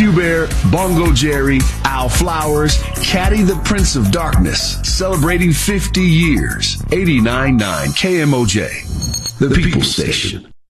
Q-Bear, Bongo Jerry, Al Flowers, Caddy the Prince of Darkness, celebrating 50 years. 89.9 KMOJ, the People Station.